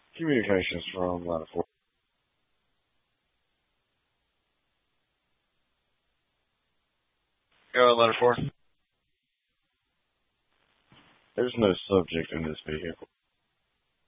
Communications from line 4. Go, line 4. There's no subject in this vehicle.